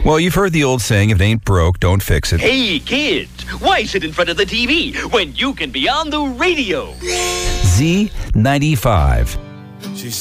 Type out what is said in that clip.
Well, you've heard the old saying, if it ain't broke, don't fix it. Hey, kids, why sit in front of the TV when you can be on the radio? Z95.